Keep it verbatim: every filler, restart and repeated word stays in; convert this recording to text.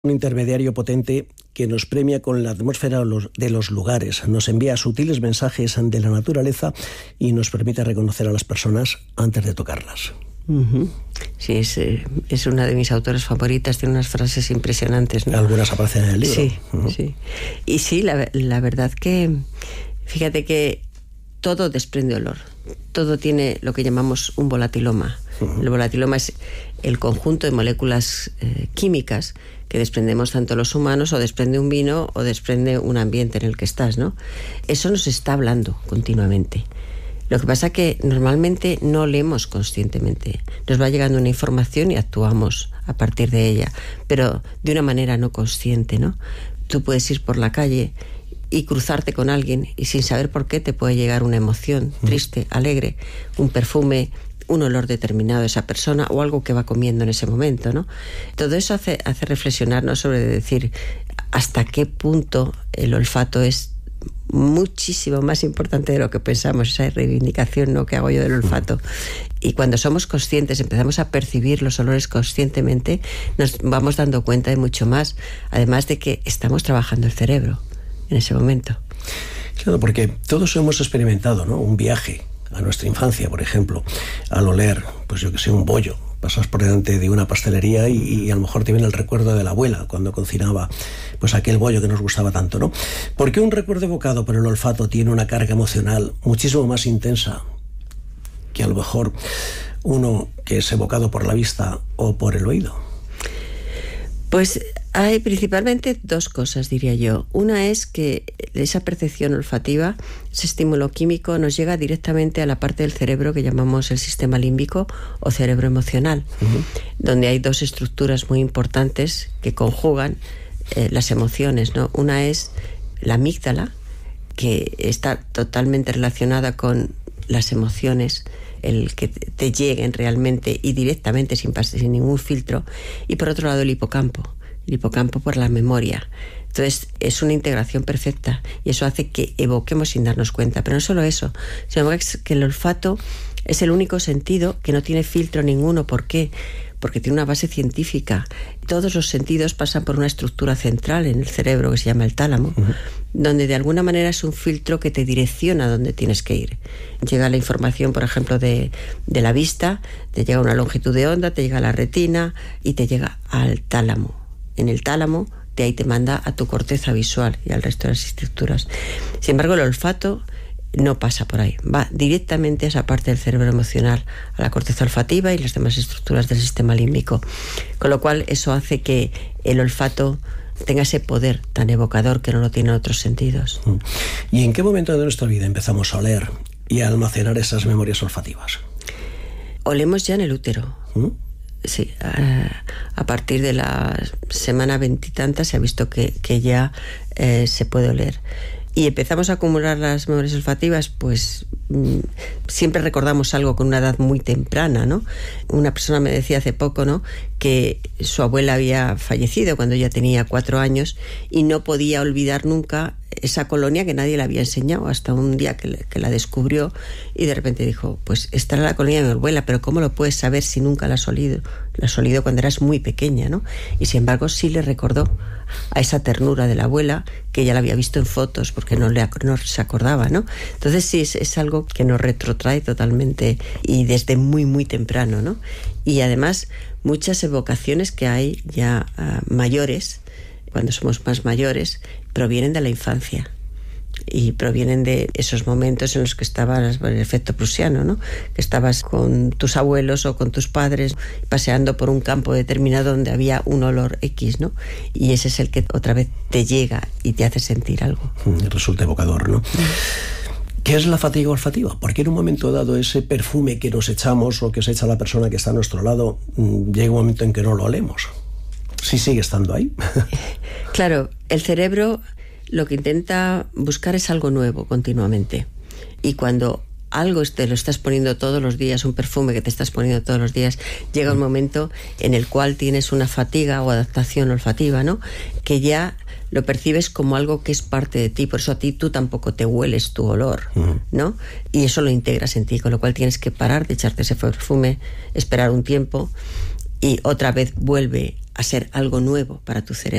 Un intermediario potente que nos premia con la atmósfera de los lugares, nos envía sutiles mensajes de la naturaleza y nos permite reconocer a las personas antes de tocarlas. Uh-huh. Sí, es, es una de mis autoras favoritas, tiene unas frases impresionantes, ¿no? Algunas aparecen en el libro. Sí, uh-huh. sí. Y sí, la, la verdad que, fíjate que todo desprende olor, todo tiene lo que llamamos un volatiloma. Uh-huh. El volatiloma es el conjunto de moléculas eh, químicas que desprendemos tanto los humanos, o desprende un vino o desprende un ambiente en el que estás, ¿no? Eso nos está hablando continuamente. Lo que pasa es que normalmente no leemos conscientemente. Nos va llegando una información y actuamos a partir de ella, pero de una manera no consciente, ¿no? Tú puedes ir por la calle y cruzarte con alguien y sin saber por qué te puede llegar una emoción triste, alegre, un perfume, un olor determinado de esa persona o algo que va comiendo en ese momento, ¿no? Todo eso hace, hace reflexionarnos sobre decir hasta qué punto el olfato es muchísimo más importante de lo que pensamos, esa reivindicación, ¿no?, que hago yo del olfato. Y cuando somos conscientes, empezamos a percibir los olores conscientemente, nos vamos dando cuenta de mucho más, además de que estamos trabajando el cerebro en ese momento. Claro, porque todos hemos experimentado, ¿no?, un viaje a nuestra infancia, por ejemplo, al oler, pues yo que sé, un bollo. Pasas por delante de una pastelería y, y a lo mejor te viene el recuerdo de la abuela cuando cocinaba pues aquel bollo que nos gustaba tanto, ¿no? Porque un recuerdo evocado por el olfato tiene una carga emocional muchísimo más intensa que a lo mejor uno que es evocado por la vista o por el oído. Pues hay principalmente dos cosas, diría yo. Una es que esa percepción olfativa, ese estímulo químico, nos llega directamente a la parte del cerebro que llamamos el sistema límbico o cerebro emocional, uh-huh. donde hay dos estructuras muy importantes que conjugan eh, las emociones, ¿no? Una es la amígdala, que está totalmente relacionada con las emociones, el que te lleguen realmente y directamente sin, sin ningún filtro, y por otro lado el hipocampo, el hipocampo por la memoria. Entonces es una integración perfecta y eso hace que evoquemos sin darnos cuenta. Pero no solo eso, sino que el olfato es el único sentido que no tiene filtro ninguno. ¿Por qué? Porque tiene una base científica. Todos los sentidos pasan por una estructura central en el cerebro que se llama el tálamo, uh-huh. donde de alguna manera es un filtro que te direcciona a dónde tienes que ir. Llega la información, por ejemplo, de, de la vista, te llega una longitud de onda, te llega a la retina y te llega al tálamo. En el tálamo, de ahí te manda a tu corteza visual y al resto de las estructuras. Sin embargo, el olfato no pasa por ahí, va directamente a esa parte del cerebro emocional, a la corteza olfativa y las demás estructuras del sistema límbico. Con lo cual, eso hace que el olfato tenga ese poder tan evocador que no lo tienen otros sentidos. ¿Y en qué momento de nuestra vida empezamos a oler y a almacenar esas memorias olfativas? Olemos ya en el útero. ¿Mm? Sí, a, a partir de la semana veintitantas se ha visto que, que ya eh, se puede oler. Y empezamos a acumular las memorias olfativas, pues mmm, siempre recordamos algo con una edad muy temprana, ¿no? Una persona me decía hace poco, ¿no?, que su abuela había fallecido cuando ella tenía cuatro años y no podía olvidar nunca esa colonia que nadie le había enseñado hasta un día que, le, que la descubrió y de repente dijo, pues esta era la colonia de mi abuela, pero ¿cómo lo puedes saber si nunca la has olido? La has olido cuando eras muy pequeña, ¿no? Y sin embargo sí le recordó a esa ternura de la abuela que ella la había visto en fotos porque no, le, no se acordaba, ¿no? Entonces sí, es, es algo que nos retrotrae totalmente y desde muy muy temprano, ¿no? Y además muchas evocaciones que hay ya uh, mayores, cuando somos más mayores, provienen de la infancia y provienen de esos momentos en los que estabas, el efecto prusiano, ¿no?, que estabas con tus abuelos o con tus padres paseando por un campo determinado donde había un olor X, ¿no? Y ese es el que otra vez te llega y te hace sentir algo. Resulta evocador, ¿no? ¿Qué es la fatiga olfativa? Porque en un momento dado ese perfume que nos echamos o que se echa la persona que está a nuestro lado, llega un momento en que no lo olemos. ¿Sí sigue estando ahí? Claro, el cerebro lo que intenta buscar es algo nuevo continuamente. Y cuando algo te lo estás poniendo todos los días, un perfume que te estás poniendo todos los días, llega un momento en el cual tienes una fatiga o adaptación olfativa, ¿no?, que ya lo percibes como algo que es parte de ti, por eso a ti tú tampoco te hueles tu olor, ¿no? Y eso lo integras en ti, con lo cual tienes que parar de echarte ese perfume, esperar un tiempo y otra vez vuelve a ser algo nuevo para tu cerebro.